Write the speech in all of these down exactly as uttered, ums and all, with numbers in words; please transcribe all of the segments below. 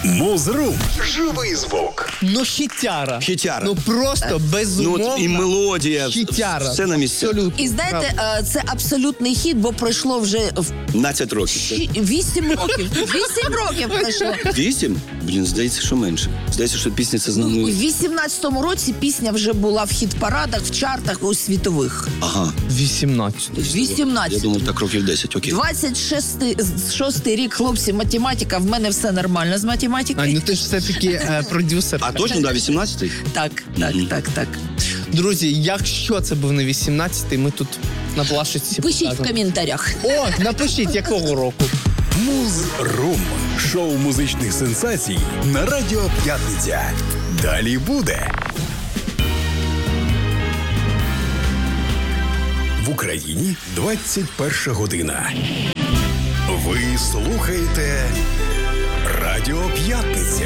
Музрум. Живий звук. Ну, хітяра. Хітяра. Ну, просто безумовно. Ну, і мелодія. Хітяра. Все на місці. Абсолютно. І знаєте, е, це абсолютний хід, бо пройшло вже в п'ятнадцять років. щі- вісім років. Вісім років пройшло. Вісім? Блін, здається, що менше. Здається, що пісня це У ну, вісімнадцятому році пісня вже була в хіт-парадах, в чартах у світових. Ага. вісімнадцять. Я вісімнадцять. думав, так років десять, окей. двадцять шостий рік, хлопці, математика. В мене все нормально з А, математикою. ну ти ж все-таки е, продюсер. А точно, да, вісімнадцятий? Так, так, так, так. Друзі, якщо це був не вісімнадцятий, ми тут на плашечці Пишіть в покажемо. коментарях. О, напишіть, якого року. Музрум. Шоу музичних сенсацій на Радіо П'ятниця. Далі буде. В Україні двадцять перша година. Ви слухаєте Радіо П'ятниця.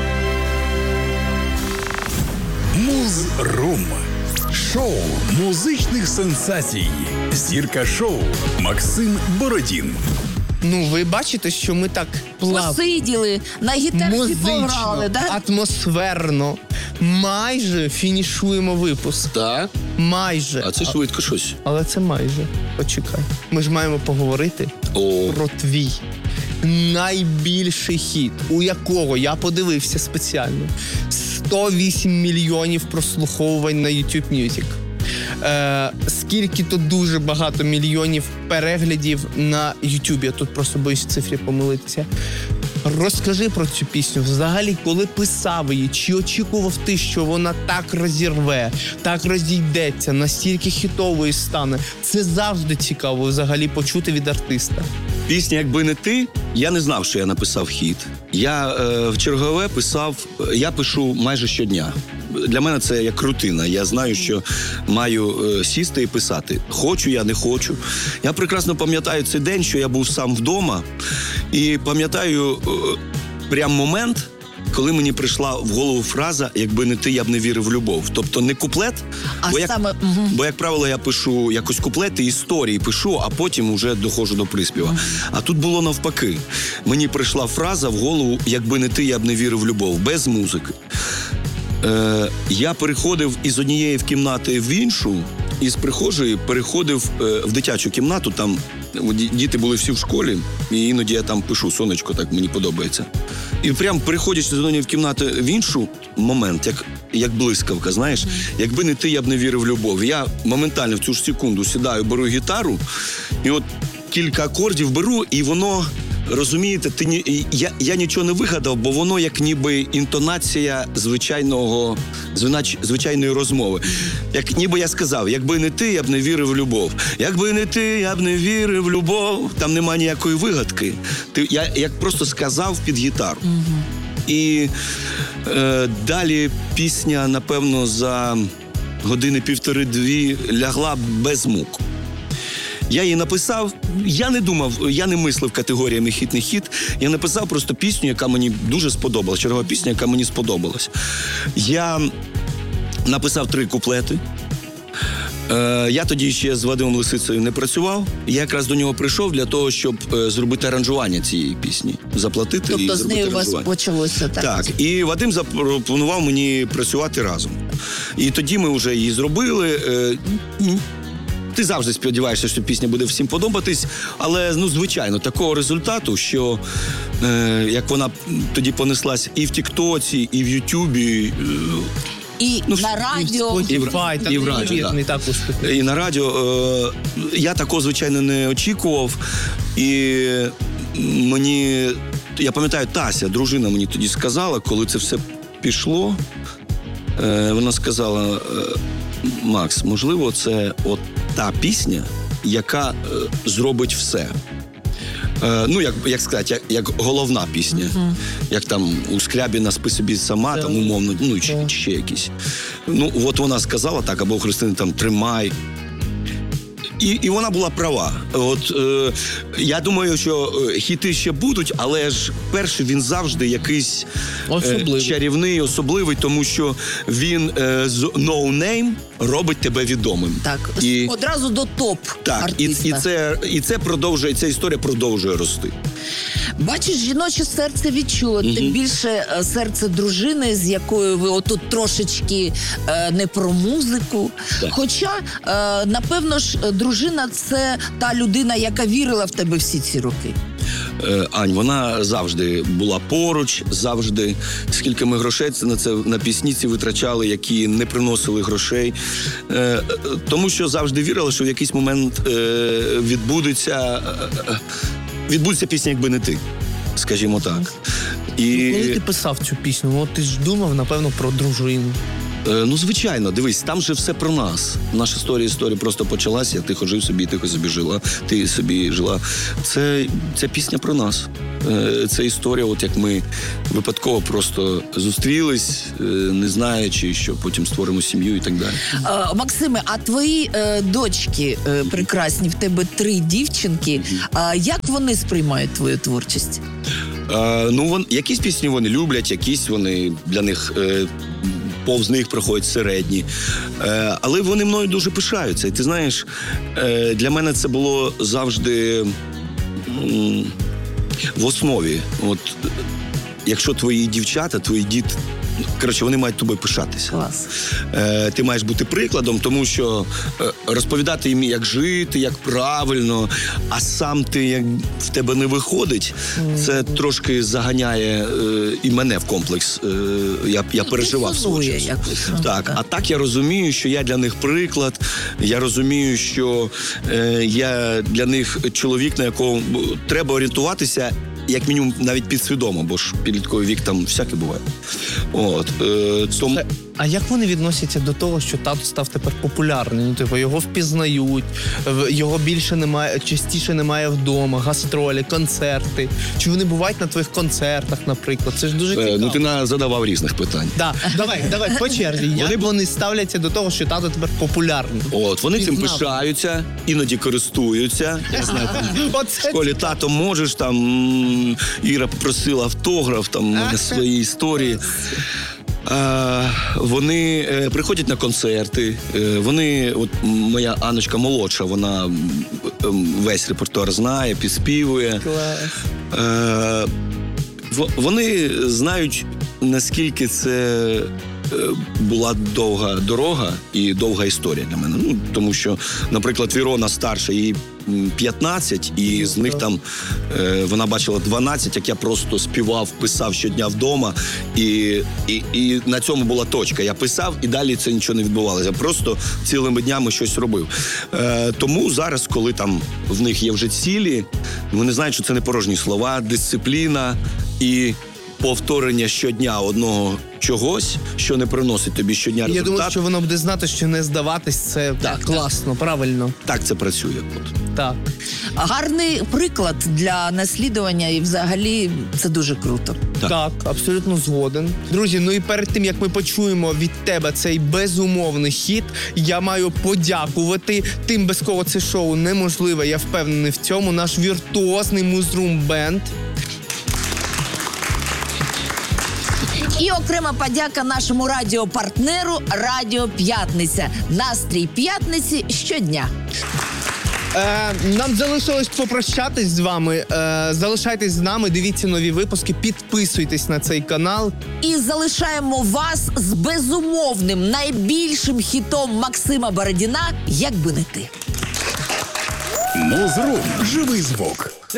Музрум. Шоу музичних сенсацій. Зірка шоу Максим Бородін. Ну, ви бачите, що ми так плавно, Посиділи, на гітарці музично, пограли, да? атмосферно, майже фінішуємо випуск. Так. Майже. А це швидко щось. Але це майже. Почекай. Ми ж маємо поговорити О, про твій найбільший хіт, у якого я подивився спеціально. сто вісім мільйонів прослуховувань на YouTube Music. Е, скільки то дуже багато мільйонів переглядів на YouTube. Я тут просто боюсь в цифрі помилитися. Розкажи про цю пісню. Взагалі, коли писав її, чи очікував ти, що вона так розірве, так розійдеться, настільки хітовою стане? Це завжди цікаво взагалі почути від артиста. пісня «Якби не ти», я не знав, що я написав хіт. Я е, в чергове писав, я пишу майже щодня. Для мене це як рутина. Я знаю, що маю е, сісти і писати. Хочу я, не хочу. Я прекрасно пам'ятаю цей день, що я був сам вдома. І пам'ятаю е, прям момент, коли мені прийшла в голову фраза «Якби не ти, я б не вірив в любов». Тобто не куплет, А бо, як, саме... Угу. бо, як правило, я пишу якось куплети, історії пишу, а потім вже доходжу до приспіва. А тут було навпаки. Мені прийшла фраза в голову «Якби не ти, я б не вірив в любов», без музики. Е, я переходив із однієї в кімнати в іншу, із прихожої переходив е, в дитячу кімнату, там діти були всі в школі, і іноді я там пишу «Сонечко», так мені подобається. І прям переходячи з однієї в кімнати в іншу, момент, як, як блискавка, знаєш, якби не ти, я б не вірив в любов. Я моментально в цю ж секунду сідаю, беру гітару, і от кілька акордів беру, і воно... Розумієте, ти ні, я, я нічого не вигадав, бо воно як ніби інтонація звичайного, звинач, звичайної розмови. Як ніби я сказав, якби не ти, я б не вірив в любов. Якби не ти, я б не вірив в любов. Там нема ніякої вигадки. Ти, я як просто сказав під гітару. Угу. І е, далі пісня, напевно, за години півтори-дві лягла без мук. Я її написав, я не думав, я не мислив категоріями хіт не хіт. Я написав просто пісню, яка мені дуже сподобалась, чергова пісня, яка мені сподобалась. Я написав три куплети. Е, я тоді ще з Вадимом Лисицею не працював. Я якраз до нього прийшов для того, щоб е, зробити аранжування цієї пісні. Заплатити Тобто і з зробити нею у вас аранжування. почалося так? Так, і Вадим запропонував мені працювати разом. І тоді ми вже її зробили. Е, Ти завжди сподіваєшся, що пісня буде всім подобатись, але, ну, звичайно, такого результату, що е, як вона тоді понеслась і в Тіктоці, і в Ютубі, е, І Ну, на радіо. і в- Spotify, і в радіо, да. не так успішно. і на радіо, е, я такого, звичайно, не очікував. І мені, я пам'ятаю, Тася, дружина, мені тоді сказала, коли це все пішло, е, вона сказала: е, Макс, можливо, це от та пісня, яка е, зробить все. Е, ну, як, як сказати, як, як головна пісня. Uh-huh. Як там у Скрябіна «Спи собі сама», yeah. там умовно, ну, чи, yeah. чи ще якісь. Ну, от вона сказала так, або у Христини там «Тримай». І, і вона була права. От, е, я думаю, що хіти ще будуть, але ж перший він завжди якийсь е, чарівний, особливий, тому що він е, з no name робить тебе відомим. Так, і, одразу до топ так, артиста. І, і, це, і це продовжує, ця історія продовжує рости. Бачиш, жіноче серце відчуло. Тим більше е, серце дружини, з якою ви отут трошечки е, не про музику. Так. Хоча, е, напевно ж, е, дружина – це та людина, яка вірила в тебе всі ці роки. Е, Ань, вона завжди була поруч, завжди. Скільки ми грошей на це на пісні ці витрачали, які не приносили грошей. Е, е, тому що завжди вірила, що в якийсь момент е, відбудеться, е, відбудеться пісня, якби не ти. Скажімо так. І... Коли ти писав цю пісню, ну, ти ж думав, напевно, про дружину. Е, Ну, звичайно, дивись, там же все про нас. Наша історія історія просто почалася, я тихо жив собі, тихо собі жила, ти собі жила. Це, це пісня про нас. Е, Це історія, от як ми випадково просто зустрілись, е, не знаючи, що потім створимо сім'ю і так далі. Е, Максиме, а твої е, дочки е, прекрасні, в тебе три дівчинки, е, як вони сприймають твою творчість? Е, ну, вон, якісь пісні вони люблять, якісь вони для них е, повз них проходять середні. Е, але вони мною дуже пишаються. І ти знаєш, е, для мене це було завжди м, в основі. От, якщо твої дівчата, твої діти, коротше, вони мають тобою пишатися. Клас. Е, ти маєш бути прикладом, тому що е, розповідати їм, як жити, як правильно, а сам ти, як в тебе не виходить, це трошки заганяє е, і мене в комплекс. Е, я, я переживав свого Дифузує часу. якось, ну, Так, так. а так я розумію, що я для них приклад, я розумію, що е, я для них чоловік, на якого треба орієнтуватися, як мінімум навіть підсвідомо, бо ж підлітковий вік там всяке буває. От, е, тому... А як вони відносяться до того, що тато став тепер популярним? Ну, типу, його впізнають, в- його більше немає, частіше немає вдома, гастролі, концерти. Чи вони бувають на твоїх концертах, наприклад? Це ж дуже цікаво. Е, ну ти на, задавав різних питань. Да, давай, давай, по черзі. Як вони, вони ставляться до того, що тато тепер популярний? От, вони цим Пізнав. пишаються, іноді користуються. Я знаю, там, в Оце школі тато можеш, там м, Іра попросила автограф, там у мене свої історії. А, вони е, приходять на концерти, е, вони, от моя Анночка молодша, вона м, м, весь репертуар знає, підспівує. клас. Е, в- вони знають, наскільки це е, була довга дорога і довга історія для мене. Ну, тому що, наприклад, Вірона старша, їй м, п'ятнадцять, і з них там е, вона бачила дванадцять, як я просто співав, писав щодня вдома, і, і, і на цьому була точка. Я писав, і далі це нічого не відбувалося. Я просто цілими днями щось робив. Е, тому зараз, коли там в них є вже цілі, вони знають, що це не порожні слова, дисципліна і повторення щодня одного чогось, що не приносить тобі щодня Я результат. думаю, що воно буде знати, що не здаватись, це Так, класно, правильно. Так це працює. От. Так. Гарний приклад для наслідування, і взагалі це дуже круто. Так. Так, абсолютно згоден. Друзі, ну і перед тим, як ми почуємо від тебе цей безумовний хіт, я маю подякувати тим, без кого це шоу неможливе, я впевнений в цьому, наш віртуозний музрум бенд. І окрема подяка нашому радіопартнеру Радіо П'ятниця. Настрій п'ятниці щодня. Е, нам залишилось попрощатись з вами. Е, залишайтесь з нами, дивіться нові випуски, підписуйтесь на цей канал. І залишаємо вас з безумовним найбільшим хітом Максима Бородіна «Як би не ти». Мозрум. Живий звук.